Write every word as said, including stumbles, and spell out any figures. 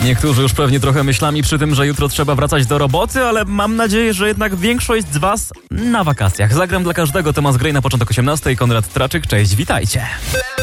Niektórzy już pewnie trochę myślami przy tym, że jutro trzeba wracać do roboty, ale mam nadzieję, że jednak większość z was na wakacjach. Zagram dla każdego Tomasz Gray na początek osiemnastej. Konrad Traczyk, cześć, witajcie.